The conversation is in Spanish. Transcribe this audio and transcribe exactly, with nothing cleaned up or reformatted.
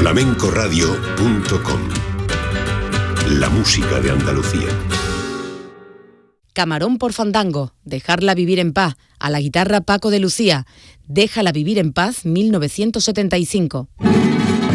flamencoradio punto com. La música de Andalucía. Camarón por fandango, Dejarla vivir en paz, a la guitarra Paco de Lucía, Déjala vivir en paz, mil novecientos setenta y cinco.